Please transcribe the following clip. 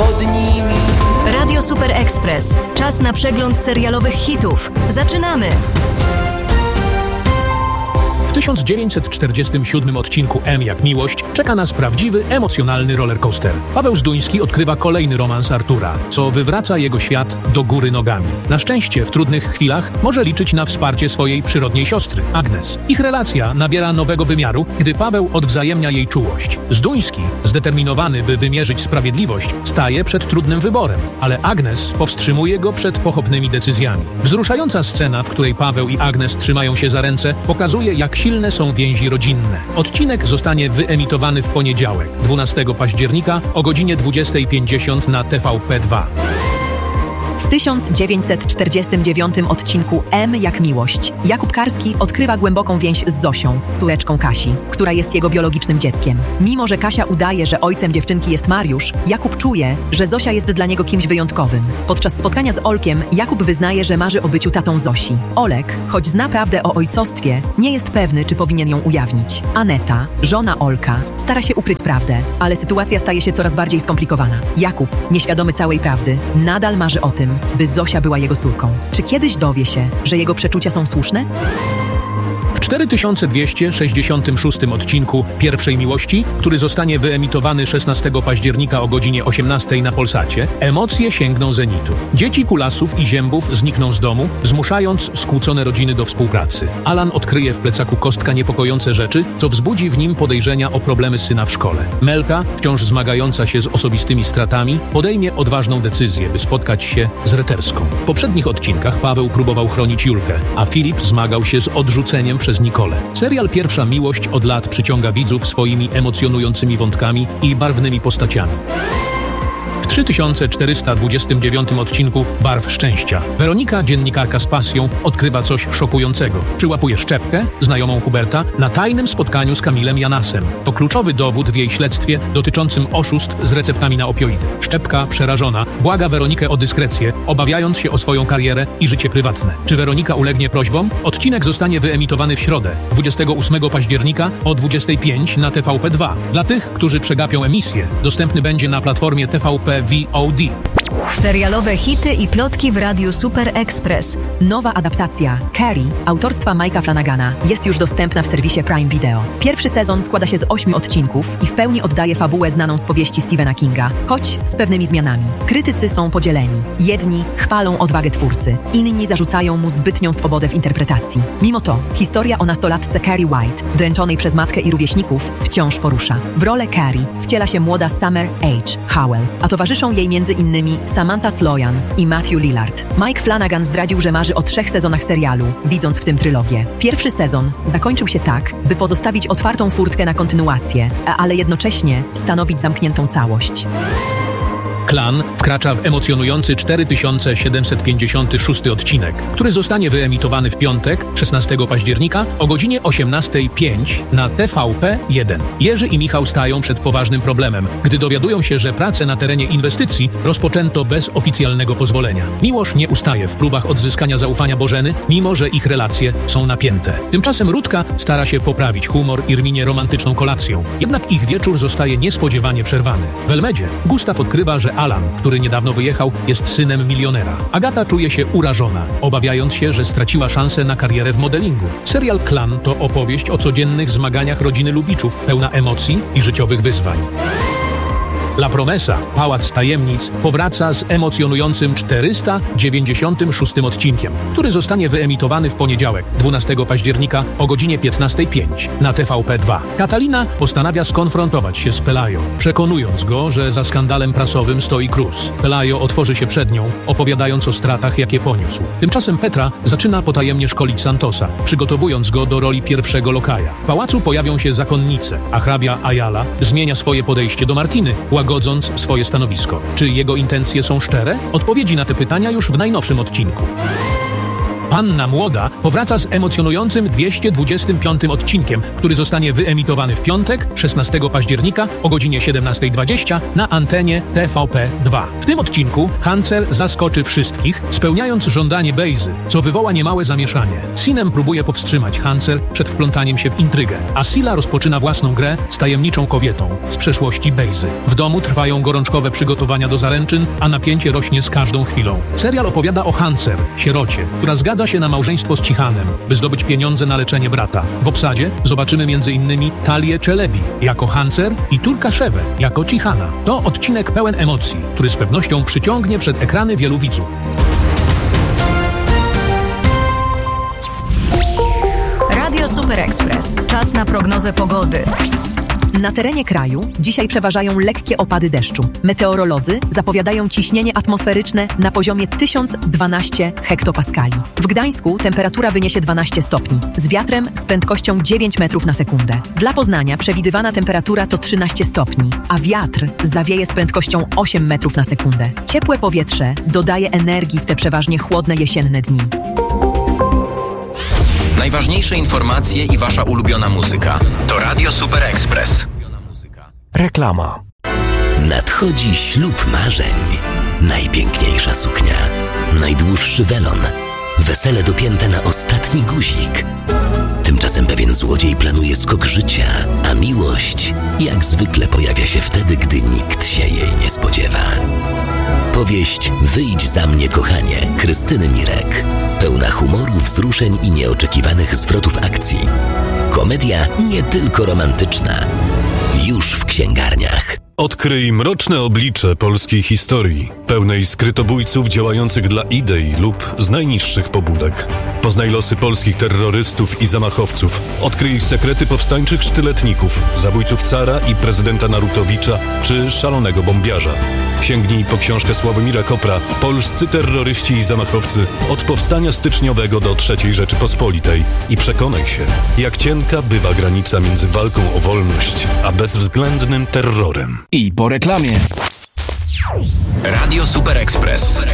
pod nimi. Radio Super Express. Czas na przegląd serialowych hitów. Zaczynamy! W 1947 odcinku M jak miłość czeka nas prawdziwy, emocjonalny rollercoaster. Paweł Zduński odkrywa kolejny romans Artura, co wywraca jego świat do góry nogami. Na szczęście w trudnych chwilach może liczyć na wsparcie swojej przyrodniej siostry, Agnes. Ich relacja nabiera nowego wymiaru, gdy Paweł odwzajemnia jej czułość. Zduński, zdeterminowany, by wymierzyć sprawiedliwość, staje przed trudnym wyborem, ale Agnes powstrzymuje go przed pochopnymi decyzjami. Wzruszająca scena, w której Paweł i Agnes trzymają się za ręce, pokazuje, jak silne są więzi rodzinne. Odcinek zostanie wyemitowany w poniedziałek, 12 października o godzinie 20:50 na TVP2. W 1949 odcinku M jak miłość Jakub Karski odkrywa głęboką więź z Zosią, córeczką Kasi, która jest jego biologicznym dzieckiem. Mimo że Kasia udaje, że ojcem dziewczynki jest Mariusz, Jakub czuje, że Zosia jest dla niego kimś wyjątkowym. Podczas spotkania z Olkiem Jakub wyznaje, że marzy o byciu tatą Zosi. Olek, choć zna prawdę o ojcostwie, nie jest pewny, czy powinien ją ujawnić. Aneta, żona Olka, stara się ukryć prawdę, ale sytuacja staje się coraz bardziej skomplikowana. Jakub, nieświadomy całej prawdy, nadal marzy o tym, by Zosia była jego córką. Czy kiedyś dowie się, że jego przeczucia są słuszne? W 4266 odcinku Pierwszej Miłości, który zostanie wyemitowany 16 października o godzinie 18 na Polsacie, emocje sięgną zenitu. Dzieci Kulasów i Ziębów znikną z domu, zmuszając skłócone rodziny do współpracy. Alan odkryje w plecaku Kostka niepokojące rzeczy, co wzbudzi w nim podejrzenia o problemy syna w szkole. Melka, wciąż zmagająca się z osobistymi stratami, podejmie odważną decyzję, by spotkać się z Reterską. W poprzednich odcinkach Paweł próbował chronić Julkę, a Filip zmagał się z odrzuceniem przez Nikolę. Serial Pierwsza Miłość od lat przyciąga widzów swoimi emocjonującymi wątkami i barwnymi postaciami. W 3429 odcinku Barw Szczęścia Weronika, dziennikarka z pasją, odkrywa coś szokującego. Przyłapuje Szczepkę, znajomą Huberta, na tajnym spotkaniu z Kamilem Janasem. To kluczowy dowód w jej śledztwie dotyczącym oszustw z receptami na opioidy. Szczepka, przerażona, błaga Weronikę o dyskrecję, obawiając się o swoją karierę i życie prywatne. Czy Weronika ulegnie prośbom? Odcinek zostanie wyemitowany w środę, 28 października o 25 na TVP2. Dla tych, którzy przegapią emisję, dostępny będzie na platformie TVP VOD. Serialowe hity i plotki w Radiu Super Express. Nowa adaptacja Carrie autorstwa Mike'a Flanagana jest już dostępna w serwisie Prime Video. Pierwszy sezon składa się z 8 odcinków i w pełni oddaje fabułę znaną z powieści Stephena Kinga, choć z pewnymi zmianami. Krytycy są podzieleni. Jedni chwalą odwagę twórcy, inni zarzucają mu zbytnią swobodę w interpretacji. Mimo to historia o nastolatce Carrie White, dręczonej przez matkę i rówieśników, wciąż porusza. W rolę Carrie wciela się młoda Summer H. Howell, a towarzyszą jej m.in. Samantha Sloyan i Matthew Lillard. Mike Flanagan zdradził, że marzy o 3 sezonach serialu, widząc w tym trylogię. Pierwszy sezon zakończył się tak, by pozostawić otwartą furtkę na kontynuację, ale jednocześnie stanowić zamkniętą całość. Klan wkracza w emocjonujący 4756 odcinek, który zostanie wyemitowany w piątek, 16 października o godzinie 18:05 na TVP1. Jerzy i Michał stają przed poważnym problemem, gdy dowiadują się, że prace na terenie inwestycji rozpoczęto bez oficjalnego pozwolenia. Miłosz nie ustaje w próbach odzyskania zaufania Bożeny, mimo że ich relacje są napięte. Tymczasem Rutka stara się poprawić humor Irminie romantyczną kolacją, jednak ich wieczór zostaje niespodziewanie przerwany. W Elmedzie Gustaw odkrywa, że Alan, który niedawno wyjechał, jest synem milionera. Agata czuje się urażona, obawiając się, że straciła szansę na karierę w modelingu. Serial Klan to opowieść o codziennych zmaganiach rodziny Lubiczów, pełna emocji i życiowych wyzwań. La Promesa, Pałac Tajemnic, powraca z emocjonującym 496 odcinkiem, który zostanie wyemitowany w poniedziałek, 12 października o godzinie 15:05 na TVP2. Katalina postanawia skonfrontować się z Pelayo, przekonując go, że za skandalem prasowym stoi Cruz. Pelayo otworzy się przed nią, opowiadając o stratach, jakie poniósł. Tymczasem Petra zaczyna potajemnie szkolić Santosa, przygotowując go do roli pierwszego lokaja. W pałacu pojawią się zakonnice, a hrabia Ayala zmienia swoje podejście do Martiny, łagodząc swoje stanowisko. Czy jego intencje są szczere? Odpowiedzi na te pytania już w najnowszym odcinku. Panna Młoda powraca z emocjonującym 225 odcinkiem, który zostanie wyemitowany w piątek, 16 października o godzinie 17:20 na antenie TVP2. W tym odcinku Hancer zaskoczy wszystkich, spełniając żądanie Bejzy, co wywoła niemałe zamieszanie. Sinem próbuje powstrzymać Hancer przed wplątaniem się w intrygę, a Sila rozpoczyna własną grę z tajemniczą kobietą z przeszłości Bejzy. W domu trwają gorączkowe przygotowania do zaręczyn, a napięcie rośnie z każdą chwilą. Serial opowiada o Hancer, sierocie, która zgadza się na małżeństwo z Cihanem, by zdobyć pieniądze na leczenie brata. W obsadzie zobaczymy m.in. Talię Czelebi jako Hancer i Turka Szewę jako Cihana. To odcinek pełen emocji, który z pewnością przyciągnie przed ekrany wielu widzów. Radio Super Express. Czas na prognozę pogody. Na terenie kraju dzisiaj przeważają lekkie opady deszczu. Meteorolodzy zapowiadają ciśnienie atmosferyczne na poziomie 1012 hektopaskali. W Gdańsku temperatura wyniesie 12 stopni, z wiatrem z prędkością 9 metrów na sekundę. Dla Poznania przewidywana temperatura to 13 stopni, a wiatr zawieje z prędkością 8 metrów na sekundę. Ciepłe powietrze dodaje energii w te przeważnie chłodne jesienne dni. Najważniejsze informacje i wasza ulubiona muzyka to Radio Super Express. Reklama. Nadchodzi ślub marzeń. Najpiękniejsza suknia, najdłuższy welon, wesele dopięte na ostatni guzik. Tymczasem pewien złodziej planuje skok życia, a miłość jak zwykle pojawia się wtedy, gdy nikt się jej nie spodziewa. Powieść Wyjdź za mnie, kochanie, Krystyny Mirek. Pełna humoru, wzruszeń i nieoczekiwanych zwrotów akcji. Komedia nie tylko romantyczna. Już w księgarniach. Odkryj mroczne oblicze polskiej historii, pełnej skrytobójców działających dla idei lub z najniższych pobudek. Poznaj losy polskich terrorystów i zamachowców. Odkryj sekrety powstańczych sztyletników, zabójców cara i prezydenta Narutowicza czy szalonego bombiarza. Sięgnij po książkę Sławomira Kopra Polscy terroryści i zamachowcy od powstania styczniowego do III Rzeczypospolitej i przekonaj się, jak cienka bywa granica między walką o wolność a bezwzględnym terrorem. I po reklamie. Radio Super Express.